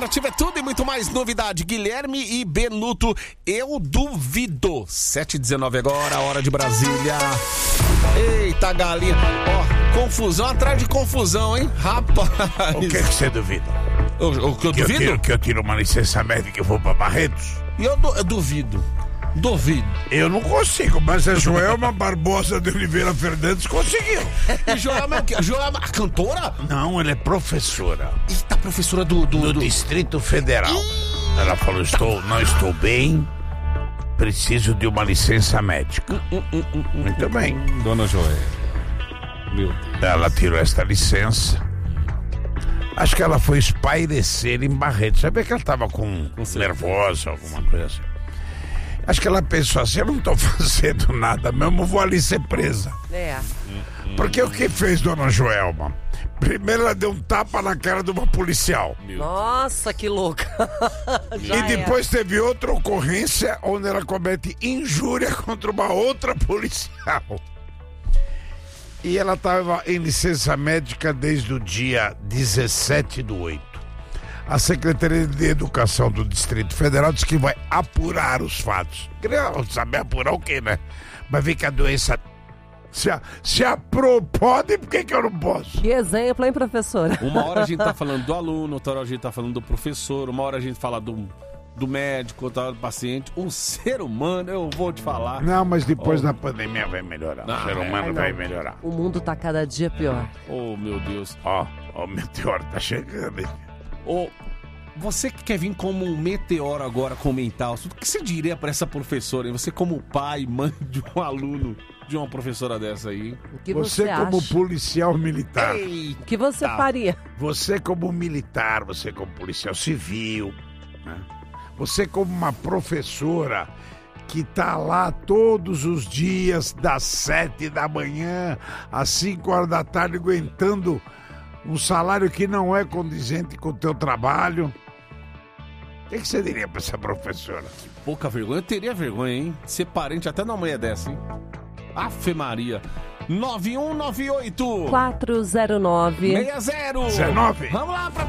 Ativa é tudo e muito mais novidade. Guilherme e Benuto, eu duvido. 7h19 agora, hora de Brasília. Eita, galinha. Ó, confusão atrás de confusão, hein? Rapaz. O que você duvida? O que eu duvido? Que eu tiro uma licença médica e vou pra Barretos? E eu duvido. Duvido. Eu não consigo, mas a Joelma Barbosa de Oliveira Fernandes conseguiu. E Joelma é o quê? Joelma, a cantora? Não, ela é professora. Eita, professora do Distrito Federal. Ela falou, não estou bem, preciso de uma licença médica. Muito bem. Dona Joelma. Meu Deus. Ela tirou esta licença. Acho que ela foi espairecer em Barretos. Sabia que ela estava nervosa, alguma coisa assim. Acho que ela pensou assim, eu não tô fazendo nada mesmo, vou ali ser presa. Porque o que fez Dona Joelma? Primeiro ela deu um tapa na cara de uma policial. Nossa, que louca. E depois teve outra ocorrência onde ela comete injúria contra uma outra policial. E ela estava em licença médica desde o dia 17/8. A Secretaria de Educação do Distrito Federal diz que vai apurar os fatos. Queria saber apurar o quê, né? Vai ver que a doença se pode, por que eu não posso? Que exemplo, hein, professora? Uma hora a gente tá falando do aluno, outra hora a gente tá falando do professor, uma hora a gente fala do médico, outra hora do paciente. Um ser humano, eu vou te falar. Não, mas depois da pandemia vai melhorar. O ser humano vai melhorar. O mundo tá cada dia pior. Oh, meu Deus. Ó, o meteoro tá chegando, hein? Você que quer vir como um meteoro agora comentar, o que você diria pra essa professora, hein? Você como pai, mãe de um aluno, de uma professora dessa aí? O que você como acha? Policial militar. O que você faria? Você como militar, você como policial civil, né? Você como uma professora que tá lá todos os dias, das 7 da manhã às 5 horas da tarde, aguentando um salário que não é condizente com o teu trabalho. O que você diria pra essa professora? Pouca vergonha. Eu teria vergonha, hein? Ser parente até na manhã dessa, hein? Afe Maria. 9198 409 60 19. Vamos lá pra